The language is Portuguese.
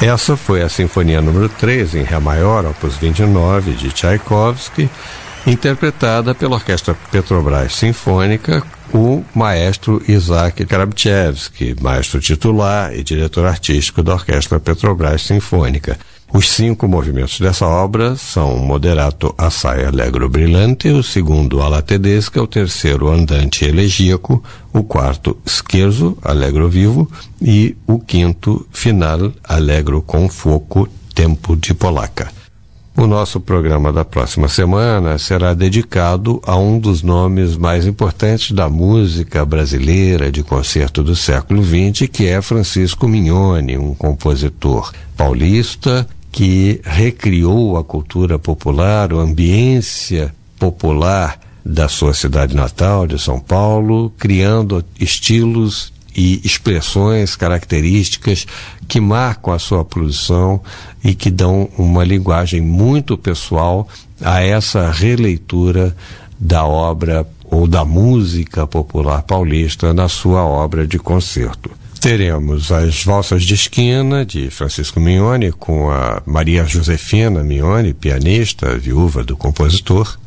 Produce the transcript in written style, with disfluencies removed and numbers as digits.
Essa foi a Sinfonia número 3 em Ré maior, opus 29, de Tchaikovsky, interpretada pela Orquestra Petrobras Sinfônica, o maestro Isaac Karabchevsky, maestro titular e diretor artístico da Orquestra Petrobras Sinfônica. Os 5 movimentos dessa obra são o Moderato Assai Allegro Brillante, o segundo Alla Tedesca, o terceiro Andante Elegíaco, o quarto Scherzo Allegro Vivo e o quinto Final Allegro con Fuoco, Tempo de Polacca. O nosso programa da próxima semana será dedicado a um dos nomes mais importantes da música brasileira de concerto do século XX, que é Francisco Mignone, um compositor paulista que recriou a cultura popular, a ambiência popular da sua cidade natal, de São Paulo, criando estilos e expressões características que marcam a sua produção e que dão uma linguagem muito pessoal a essa releitura da obra ou da música popular paulista na sua obra de concerto. Teremos as Valsas de Esquina, de Francisco Mignone, com a Maria Josefina Mignone, pianista, viúva do compositor,